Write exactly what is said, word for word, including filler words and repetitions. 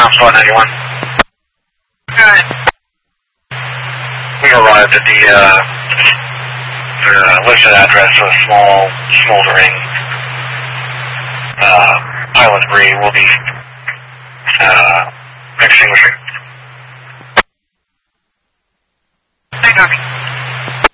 Ground Squad ninety-one. Good. We arrived at the, uh, uh, listed address of a small, smoldering, uh, island debris. We'll be, uh, extinguishing. Hey, Copy.